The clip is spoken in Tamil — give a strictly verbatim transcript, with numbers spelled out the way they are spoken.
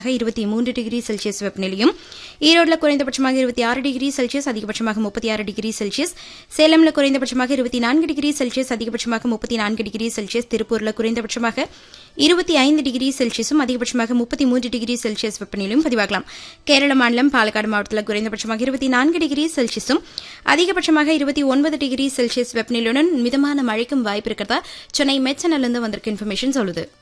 இருபத்தி மூன்று டிகிரி செல்சியஸ் வெப்பநிலையும், ஈரோடுல குறைந்தபட்சமாக இருபத்தி ஆறு டிகிரி செல்சியஸ், அதிகபட்சமாக முப்பத்தி ஆறு டிகிரி செல்சியஸ், சேலம்ல குறைந்தபட்சமாக இருபத்தி நான்கு டிகிரி செல்சியஸ், அதிகபட்சமாக முப்பத்தி நான்கு டிகிரி செல்சியஸ், திருப்பூர்ல குறைந்தபட்சமாக இருபத்தி ஐந்து டிகிரி செல்சியஸும், அதிகபட்சமாக முப்பத்தி மூன்று டிகிரி செல்சியஸ் வெப்பநிலையும் பதிவாகலாம். கேரள மாநிலம் பாலக்காடு மாவட்டத்தில் குறைந்தபட்சமாக இருபத்தி நான்கு டிகிரி செல்சியஸும், அதிகபட்சமாக இருபத்தி ஒன்பது டிகிரி செல்சியஸ் வெப்பநிலையுடன் மிதமான மழைக்கும் வாய்ப்பு இருக்கிறதா சென்னை மெட் சேனலிருந்து வந்திருக்க இன்ஃபர்மேஷன் சொல்லுது.